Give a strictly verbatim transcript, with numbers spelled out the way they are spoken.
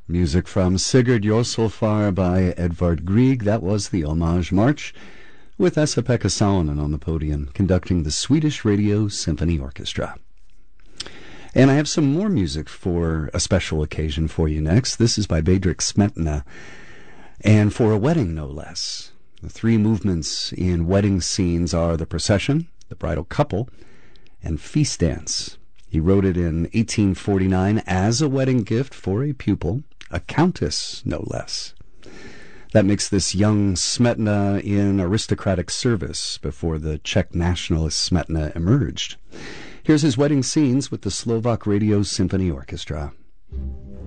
Music from Sigurd Jorsalfar by Edvard Grieg. That was the Homage March, with Esa-Pekka Salonen on the podium, conducting the Swedish Radio Symphony Orchestra. And I have some more music for a special occasion for you next. This is by Bedřich Smetana, and for a wedding, no less. The three movements in wedding scenes are the procession, the bridal couple, and feast dance. He wrote it in eighteen forty-nine as a wedding gift for a pupil, a countess, no less. That makes this young Smetana in aristocratic service before the Czech nationalist Smetana emerged. Here's his wedding scenes with the Slovak Radio Symphony Orchestra.